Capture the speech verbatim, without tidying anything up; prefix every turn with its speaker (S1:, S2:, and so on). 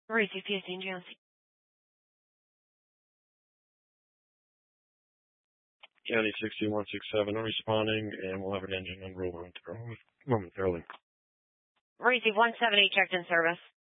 S1: Receive P S T and G N C.
S2: County sixty-one sixty-seven responding, and we'll have an engine on roll momentarily.
S1: Receive one seven eight checked in service.